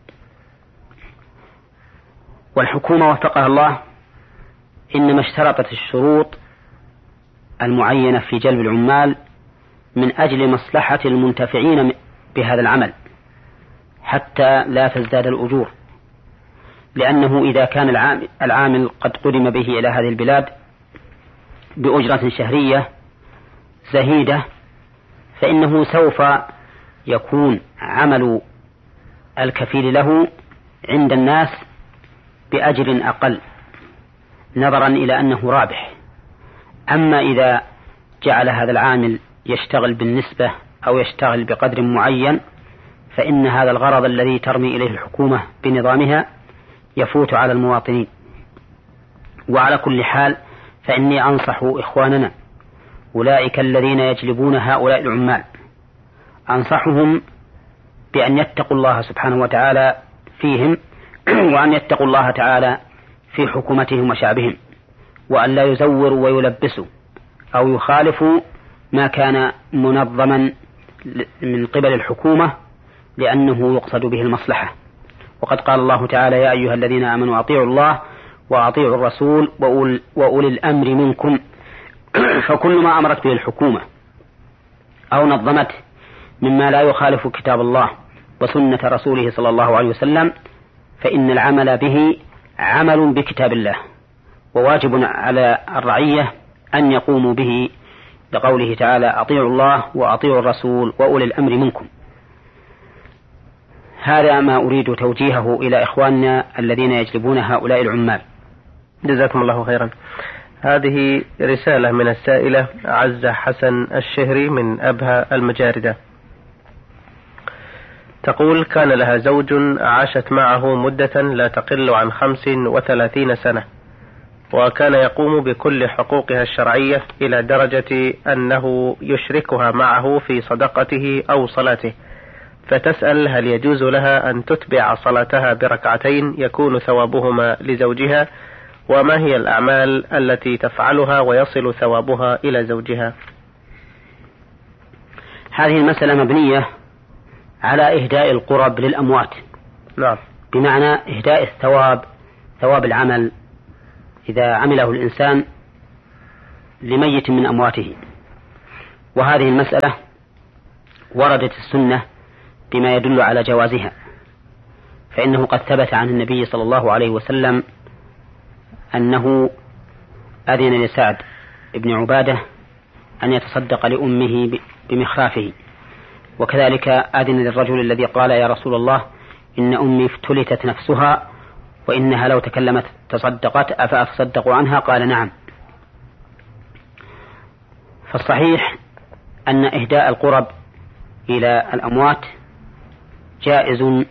S3: والحكومة وفقها الله إنما اشترطت الشروط المعينة في جلب العمال من أجل مصلحة المنتفعين بهذا العمل حتى لا تزداد الأجور، لأنه إذا كان العامل قد قدم به إلى هذه البلاد بأجرة شهرية زهيدة، فإنه سوف يكون عمل الكفيل له عند الناس بأجر أقل نظرا إلى أنه رابح. أما إذا جعل هذا العامل يشتغل بالنسبة أو يشتغل بقدر معين، فإن هذا الغرض الذي ترمي إليه الحكومة بنظامها يفوت على المواطنين. وعلى كل حال فإني أنصح إخواننا أولئك الذين يجلبون هؤلاء العمال، أنصحهم بأن يتقوا الله سبحانه وتعالى فيهم، وأن يتقوا الله تعالى في حكومتهم وشعبهم، وأن لا يزوروا ويلبسوا أو يخالفوا ما كان منظما من قبل الحكومة، لأنه يقصد به المصلحة. وقد قال الله تعالى: يا أيها الذين آمنوا أطيعوا الله وأطيعوا الرسول وأولي الأمر منكم. فكل ما أمرت به الحكومة أو نظمته مما لا يخالف كتاب الله وسنة رسوله صلى الله عليه وسلم فإن العمل به عمل بكتاب الله، وواجب على الرعية أن يقوموا به، لقوله تعالى: أطيعوا الله وأطيعوا الرسول وأولي الأمر منكم. هذا ما أريد توجيهه إلى إخواننا الذين يجلبون هؤلاء العمال.
S2: جزاكم الله خيرا. هذه رسالة من السائلة عزة حسن الشهري من أبها المجاردة، تقول: كان لها زوج عاشت معه مدة لا تقل عن خمس وثلاثين سنة، وكان يقوم بكل حقوقها الشرعية إلى درجة أنه يشركها معه في صدقته أو صلاته، فتسأل: هل يجوز لها أن تتبع صلاتها بركعتين يكون ثوابهما لزوجها؟ وما هي الأعمال التي تفعلها ويصل ثوابها إلى زوجها؟
S3: هذه المسألة مبنية على إهداء القرب للأموات.
S2: نعم.
S3: بمعنى إهداء الثواب، ثواب العمل إذا عمله الإنسان لميت من أمواته. وهذه المسألة وردت السنة بما يدل على جوازها، فإنه قد ثبت عن النبي صلى الله عليه وسلم أنه أذن لسعد بن عبادة أن يتصدق لأمه بمخرافه، وكذلك أذن للرجل الذي قال يا رسول الله إن أمي افتلتت نفسها وإنها لو تكلمت تصدقت أفأتصدق عنها؟ قال نعم. فالصحيح أن إهداء القرب إلى الأموات جائز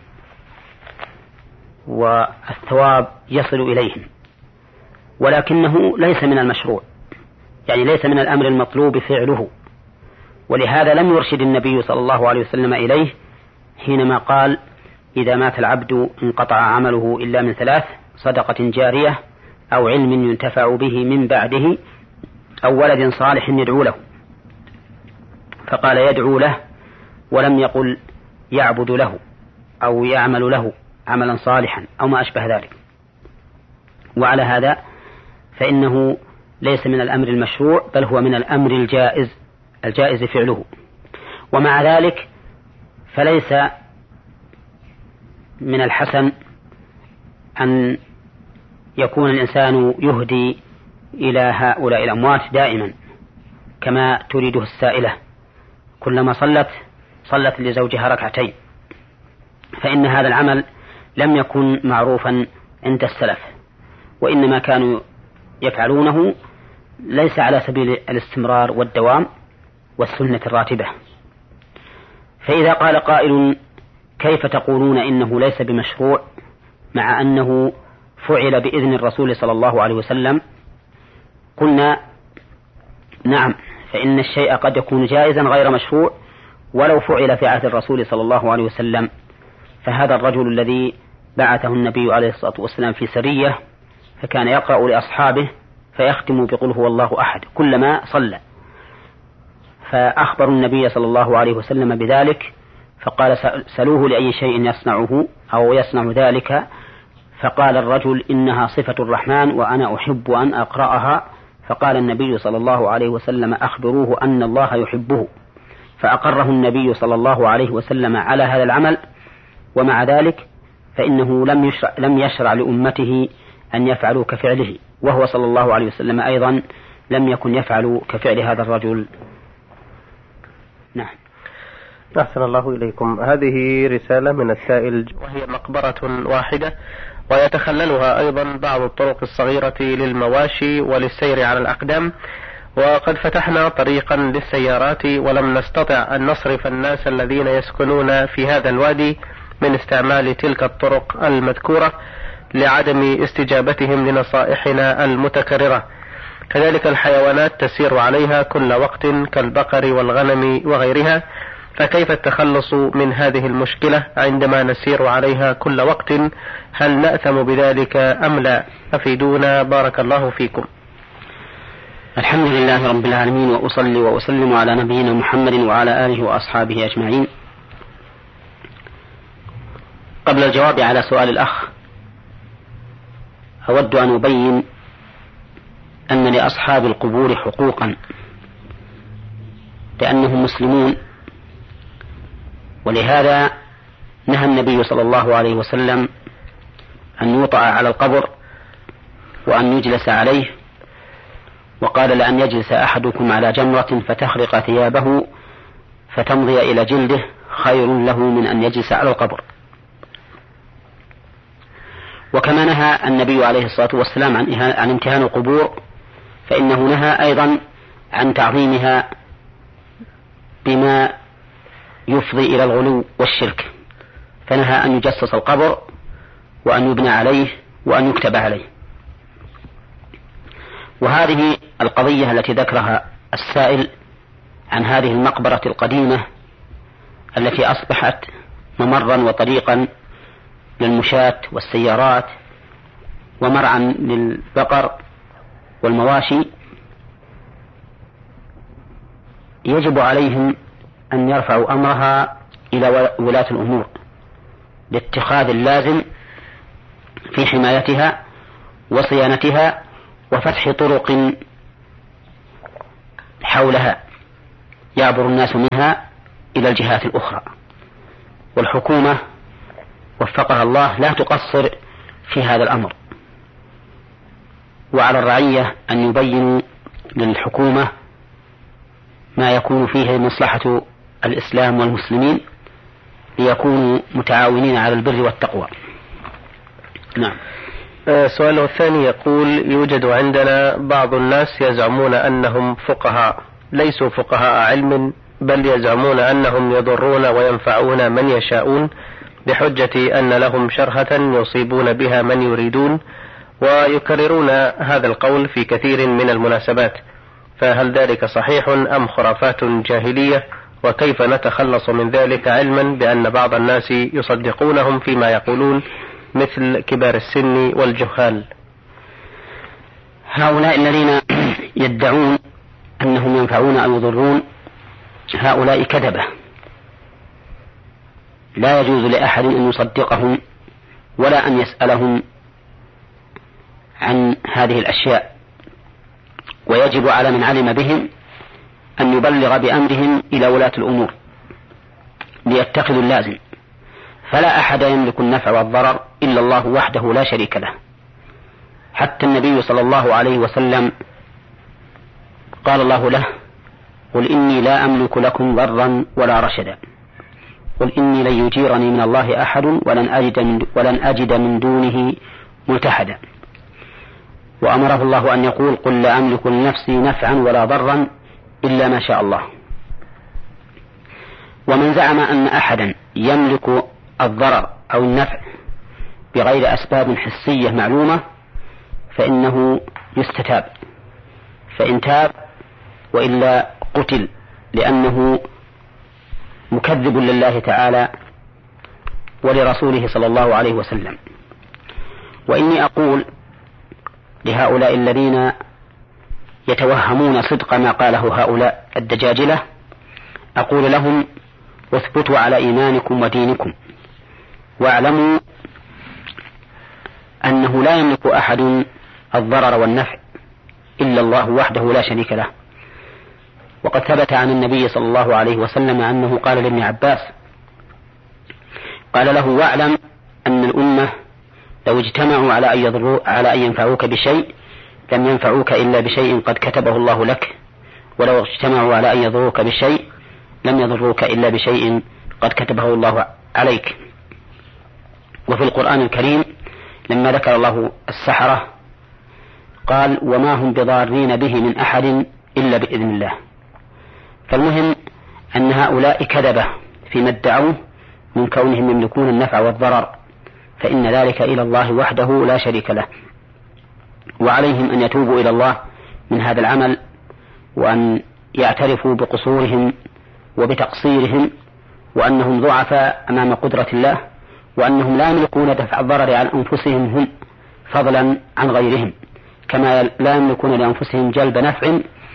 S3: والثواب يصل إليهم، ولكنه ليس من المشروع، يعني ليس من الأمر المطلوب فعله، ولهذا لم يرشد النبي صلى الله عليه وسلم إليه حينما قال إذا مات العبد انقطع عمله إلا من ثلاث: صدقة جارية أو علم ينتفع به من بعده أو ولد صالح يدعو له، فقال يدعو له ولم يقل يعبد له أو يعمل له عملا صالحا أو ما أشبه ذلك. وعلى هذا فإنه ليس من الأمر المشروع، بل هو من الأمر الجائز الجائز فعله. ومع ذلك فليس من الحسن أن يكون الإنسان يهدي إلى هؤلاء الأموات دائما كما تريده السائلة، كلما صلت صلت لزوجها ركعتين، فإن هذا العمل لم يكن معروفا عند السلف، وإنما كانوا يفعلونه ليس على سبيل الاستمرار والدوام والسنة الراتبة. فإذا قال قائل كيف تقولون إنه ليس بمشروع مع أنه فعل بإذن الرسول صلى الله عليه وسلم؟ قلنا نعم، فإن الشيء قد يكون جائزا غير مشروع ولو فعل في عهد الرسول صلى الله عليه وسلم. فهذا الرجل الذي بعثه النبي عليه الصلاة والسلام في سرية فكان يقرأ لأصحابه فيختم بقل هو الله أحد كلما صلى، فأخبروا النبي صلى الله عليه وسلم بذلك، فقال سلوه لأي شيء يصنعه أو يصنع ذلك، فقال الرجل إنها صفة الرحمن وأنا أحب أن أقرأها، فقال النبي صلى الله عليه وسلم أخبروه أن الله يحبه، فأقره النبي صلى الله عليه وسلم على هذا العمل. ومع ذلك فإنه لم يشرع, لم يشرع لأمته أن يفعلوا كفعله، وهو صلى الله عليه وسلم أيضا لم يكن يفعل كفعل هذا الرجل. نعم.
S2: أحسن الله إليكم. هذه رسالة من السائل وهي مقبرة واحدة ويتخللها أيضا بعض الطرق الصغيرة للمواشي وللسير على الأقدام، وقد فتحنا طريقا للسيارات ولم نستطع أن نصرف الناس الذين يسكنون في هذا الوادي من استعمال تلك الطرق المذكورة لعدم استجابتهم لنصائحنا المتكررة. كذلك الحيوانات تسير عليها كل وقت كالبقر والغنم وغيرها، فكيف التخلص من هذه المشكلة عندما نسير عليها كل وقت؟ هل نأثم بذلك أم لا؟ أفيدونا بارك الله فيكم.
S3: الحمد لله رب العالمين، وأصلي وأسلم على نبينا محمد وعلى آله وأصحابه أجمعين. قبل الجواب على سؤال الأخ أود أن أبين أن لأصحاب القبور حقوقا لأنهم مسلمون، ولهذا نهى النبي صلى الله عليه وسلم أن يوطأ على القبر وأن يجلس عليه، وقال لأن يجلس أحدكم على جمرة فتخرق ثيابه فتمضي إلى جلده خير له من أن يجلس على القبر. وكما نهى النبي عليه الصلاة والسلام عن امتهان القبور، فإنه نهى أيضا عن تعظيمها بما يفضي إلى الغلو والشرك، فنهى أن يجسس القبر وأن يبنى عليه وأن يكتب عليه. وهذه القضية التي ذكرها السائل عن هذه المقبرة القديمة التي أصبحت ممرا وطريقا للمشاة والسيارات ومرعا للبقر والمواشي، يجب عليهم أن يرفعوا أمرها إلى ولاة الأمور لاتخاذ اللازم في حمايتها وصيانتها وفتح طرق حولها، يعبر الناس منها إلى الجهات الأخرى. والحكومة وفقها الله لا تقصر في هذا الأمر، وعلى الرعية أن يبينوا للحكومة ما يكون فيه مصلحة الإسلام والمسلمين ليكونوا متعاونين على البر والتقوى. نعم.
S2: سؤاله الثاني يقول: يوجد عندنا بعض الناس يزعمون أنهم فقهاء، ليسوا فقهاء علم، بل يزعمون أنهم يضرون وينفعون من يشاءون بحجة أن لهم شرهة يصيبون بها من يريدون، ويكررون هذا القول في كثير من المناسبات، فهل ذلك صحيح أم خرافات جاهلية؟ وكيف نتخلص من ذلك علما بأن بعض الناس يصدقونهم فيما يقولون مثل كبار السن والجهال؟
S3: هؤلاء الذين يدعون أنهم ينفعون أو يضرون هؤلاء كذبة، لا يجوز لأحد أن يصدقهم ولا أن يسألهم عن هذه الأشياء، ويجب على من علم بهم أن يبلغ بأمرهم إلى ولاة الأمور ليتخذوا اللازم، فلا أحد يملك النفع والضرر إلا الله وحده لا شريك له. حتى النبي صلى الله عليه وسلم قال الله له: قل إني لا أملك لكم ضرا ولا رشدا، قل إني لن يجيرني من الله أحد ولن أجد من, ولن أجد من دونه ملتحدا. وأمره الله أن يقول: قل لا أملك لنفسي نفعا ولا ضرا إلا ما شاء الله. ومن زعم أن أحدا يملك الضرر أو النفع بغير أسباب حسية معلومة فإنه يستتاب، فإن تاب وإلا قتل، لأنه مكذب لله تعالى ولرسوله صلى الله عليه وسلم. وإني أقول لهؤلاء الذين يتوهمون صدق ما قاله هؤلاء الدجاجلة، أقول لهم: اثبتوا على إيمانكم ودينكم، واعلموا أنه لا يملك أحد الضرر والنفع إلا الله وحده لا شريك له. وقد ثبت عن النبي صلى الله عليه وسلم أنه قال لابن عباس، قال له: واعلم أن الأمة لو اجتمعوا على أن يضروا على أن ينفعوك بشيء لم ينفعوك إلا بشيء قد كتبه الله لك، ولو اجتمعوا على أن يضروك بشيء لم يضروك إلا بشيء قد كتبه الله عليك. وفي القرآن الكريم لما ذكر الله السحرة قال: وما هم بضارين به من أحد إلا بإذن الله. فالمهم أن هؤلاء كذبة فيما ادعوه من كونهم يملكون النفع والضرر، فإن ذلك إلى الله وحده لا شريك له، وعليهم أن يتوبوا إلى الله من هذا العمل، وأن يعترفوا بقصورهم وبتقصيرهم، وأنهم ضعفاء أمام قدرة الله، وأنهم لا يملكون دفع الضرر عن أنفسهم هم فضلا عن غيرهم، كما لا يملكون لأنفسهم جلب نفع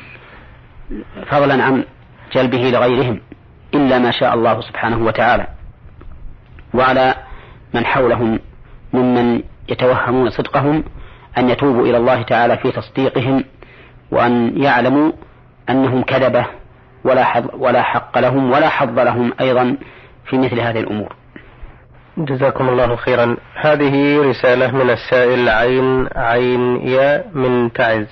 S3: فضلا عن جلبه لغيرهم إلا ما شاء الله سبحانه وتعالى. وعلى من حولهم ممن يتوهمون صدقهم أن يتوبوا إلى الله تعالى في تصديقهم، وأن يعلموا أنهم كذبة ولا حق لهم ولا حظ لهم أيضا في مثل هذه الأمور.
S2: جزاكم الله خيرا. هذه رسالة من السائل عين عين يا من تعز،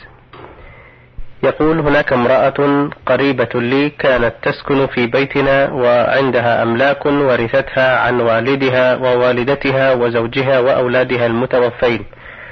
S2: يقول: هناك امرأة قريبة لي كانت تسكن في بيتنا وعندها أملاك ورثتها عن والدها ووالدتها وزوجها وأولادها المتوفين،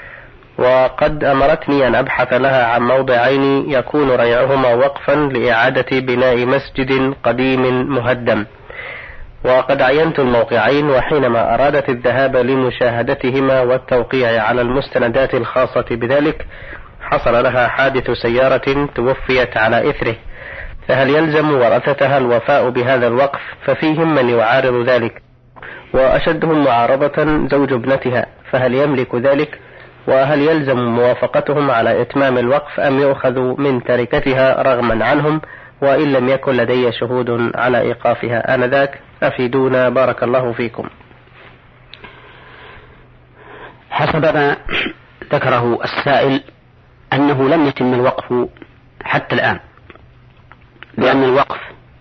S2: وقد أمرتني أن أبحث لها عن موضعين يكون ريعهما وقفا لإعادة بناء مسجد قديم مهدم، وقد عينت الموقعين، وحينما أرادت الذهاب لمشاهدتهما والتوقيع على المستندات الخاصة بذلك حصل لها حادث سيارة توفيت على إثره، فهل يلزم ورثتها الوفاء بهذا الوقف؟ ففيهم من يعارض ذلك، وأشدهم معارضة زوج ابنتها، فهل يملك ذلك؟ وهل يلزم موافقتهم على إتمام الوقف أم يؤخذ من تركتها رغما عنهم وإن لم يكن لدي شهود على إيقافها آنذاك؟ أفيدونا بارك الله فيكم.
S3: حسب ما ذكره السائل أنه لم يتم الوقف حتى الآن، لأن الوقف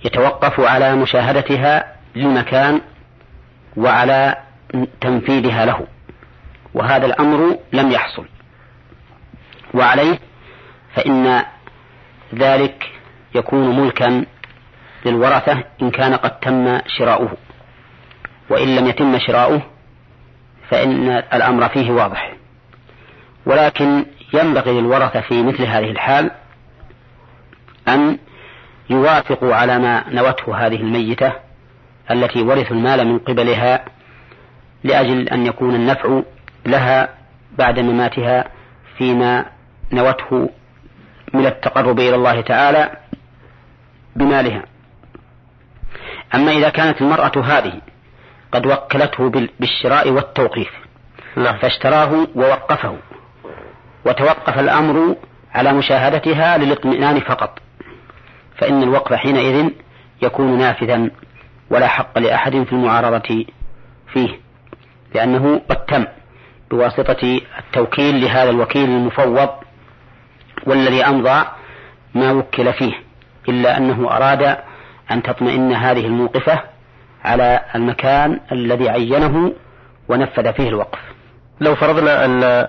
S3: يتوقف على مشاهدتها للمكان وعلى تنفيذها له، وهذا الأمر لم يحصل، وعليه فإن ذلك يكون ملكا للورثة إن كان قد تم شراؤه، وإن لم يتم شراؤه فإن الأمر فيه واضح. ولكن ينبغي للورثة في مثل هذه الحال أن يوافقوا على ما نوته هذه الميتة التي ورثوا المال من قبلها، لأجل أن يكون النفع لها بعد مماتها فيما نوته من التقرب إلى الله تعالى بمالها. أما إذا كانت المرأة هذه قد وكلته بالشراء والتوقيف فاشتراه ووقفه، وتوقف الأمر على مشاهدتها للاطمئنان فقط، فإن الوقف حينئذ يكون نافذا ولا حق لأحد في المعارضة فيه، لأنه قد تم بواسطة التوكيل لهذا الوكيل المفوض والذي أمضى ما وكل فيه، إلا أنه أراد أن تطمئن هذه الموقفة على المكان الذي عينه ونفذ فيه الوقف.
S2: لو فرضنا أن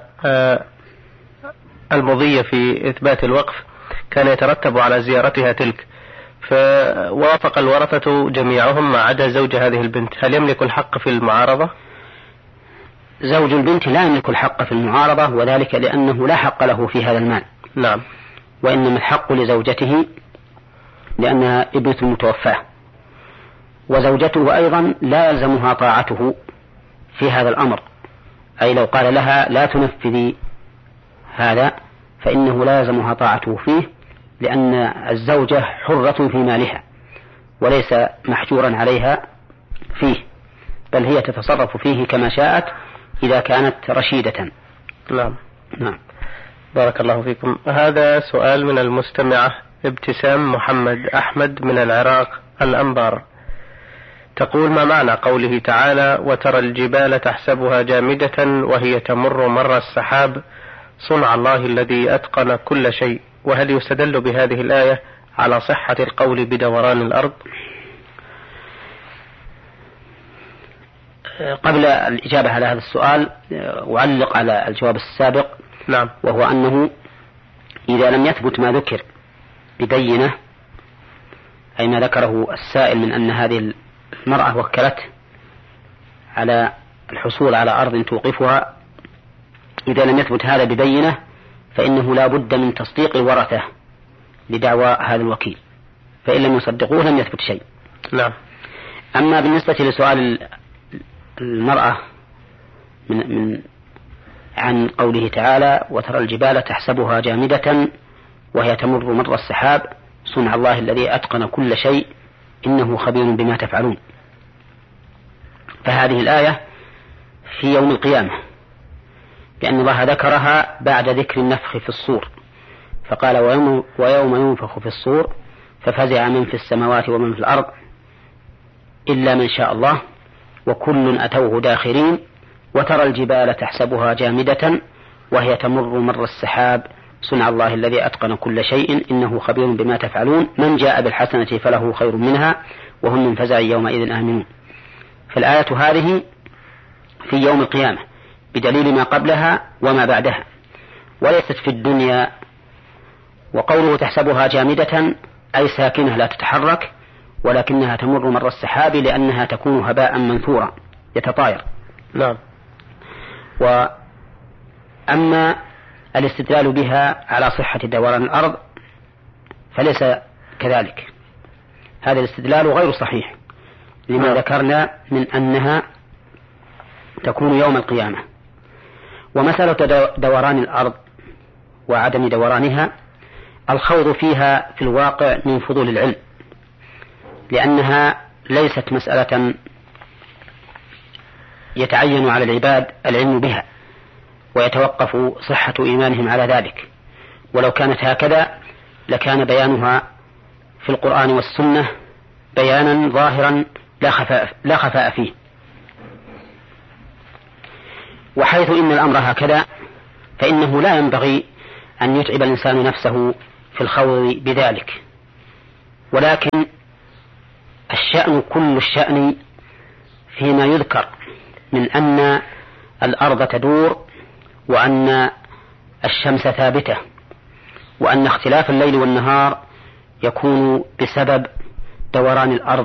S2: المضي في إثبات الوقف كان يترتب على زيارتها تلك، فوافق الورثة جميعهم ما عدا زوج هذه البنت، هل يملك الحق في المعارضة؟
S3: زوج البنت لا يملك الحق في المعارضة، وذلك لأنه لا حق له في هذا المال.
S2: نعم.
S3: وإنما الحق لزوجته لأنها ابنة المتوفاة، وزوجته أيضا لا يلزمها طاعته في هذا الأمر، أي لو قال لها لا تنفذي هذا فإنه لا يلزمها طاعته فيه، لأن الزوجة حرة في مالها وليس محجورا عليها فيه، بل هي تتصرف فيه كما شاءت إذا كانت رشيدة.
S2: نعم.
S3: نعم.
S2: بارك الله فيكم. هذا سؤال من المستمعة ابتسام محمد أحمد من العراق الأنبار، تقول: ما معنى قوله تعالى: وترى الجبال تحسبها جامدة وهي تمر مر السحاب صنع الله الذي أتقن كل شيء؟ وهل يستدل بهذه الآية على صحة القول بدوران الأرض؟
S3: قبل الإجابة على هذا السؤال أعلق على الجواب السابق.
S2: نعم.
S3: وهو أنه إذا لم يثبت ما ذكر ببينة، أي ما ذكره السائل من أن هذه المرأة وكلت على الحصول على أرض توقفها، إذا لم يثبت هذا ببينة فإنه لا بد من تصديق الورثة لدعوى هذا الوكيل، فإن لم يصدقوه لم يثبت شيء.
S2: نعم.
S3: أما بالنسبة لسؤال المرأة من, من عن قوله تعالى: وترى الجبال تحسبها جامدة وهي تمر مر السحاب صنع الله الذي أتقن كل شيء إنه خبير بما تفعلون، فهذه الآية في يوم القيامة، لأن الله ذكرها بعد ذكر النفخ في الصور، فقال: ويوم, ويوم ينفخ في الصور ففزع من في السماوات ومن في الأرض إلا من شاء الله وكل أتوه داخرين وترى الجبال تحسبها جامدة وهي تمر مر السحاب صنع الله الذي أتقن كل شيء إنه خبير بما تفعلون من جاء بالحسنة فله خير منها وهم من فزع يومئذ آمنون. فالآية هذه في يوم القيامة بدليل ما قبلها وما بعدها، وليست في الدنيا. وقوله تحسبها جامدة أي ساكنة لا تتحرك، ولكنها تمر مر السحاب لأنها تكون هباء منثورا يتطاير.
S2: نعم.
S3: وأما الاستدلال بها على صحة دوران الأرض فليس كذلك، هذا الاستدلال غير صحيح لما نعم. ذكرنا من أنها تكون يوم القيامة. ومسألة دوران الأرض وعدم دورانها الخوض فيها في الواقع من فضول العلم، لأنها ليست مسألة يتعين على العباد العلم بها ويتوقف صحة إيمانهم على ذلك، ولو كانت هكذا لكان بيانها في القرآن والسنة بيانا ظاهرا لا خفاء, لا خفاء فيه. وحيث إن الأمر هكذا فإنه لا ينبغي أن يتعب الإنسان نفسه في الخوض بذلك، ولكن الشأن كل الشأن فيما يذكر من أن الأرض تدور وأن الشمس ثابتة وأن اختلاف الليل والنهار يكون بسبب دوران الأرض